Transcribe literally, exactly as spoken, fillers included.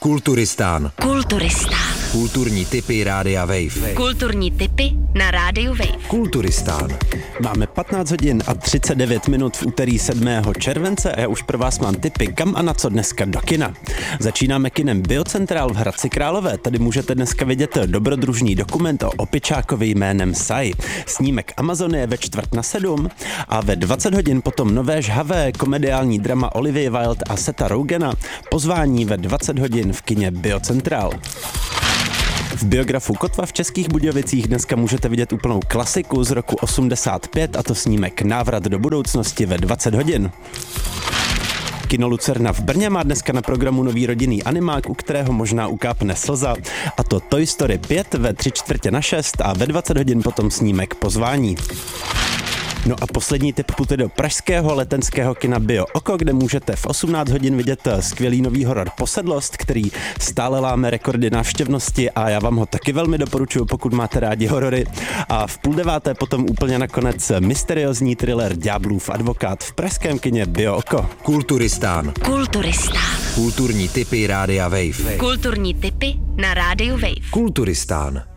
Kulturistán. Kulturistán. Kulturní tipy Rádia Wave. Kulturní tipy na Rádiu Wave. Kulturistán. Máme patnáct hodin a třicet devět minut v úterý sedmého července a já už pro vás mám tipy, kam a na co dneska do kina. Začínáme kinem Biocentral v Hradci Králové. Tady můžete dneska vidět dobrodružný dokument o opičákovi jménem Sai. Snímek Amazonie ve čtvrt na sedm a ve dvacet hodin potom nové žhavé komediální drama Olivia Wilde a Setha Rogena. Pozvání ve dvacet hodin v kině Biocentral. V biografu Kotva v Českých Budějovicích dneska můžete vidět úplnou klasiku z roku osmdesát pět, a to snímek Návrat do budoucnosti ve dvacet hodin. Kino Lucerna v Brně má dneska na programu nový rodinný animák, u kterého možná ukápne slza, a to Toy Story pět ve tři čtvrtě na šest a ve dvacet hodin potom snímek Pozvání. No a poslední tip půjde do pražského letenského kina Bio Oko, kde můžete v osmnáct hodin vidět skvělý nový horor Posedlost, který stále láme rekordy návštěvnosti a já vám ho taky velmi doporučuji, pokud máte rádi horory. A v půl deváté potom úplně nakonec mysteriózní thriller Ďáblův advokát v pražském kině Bio Oko. Kulturistán. Kulturistán. Kulturní tipy Rádia Wave. Kulturní tipy na Rádiu Wave. Kulturistán.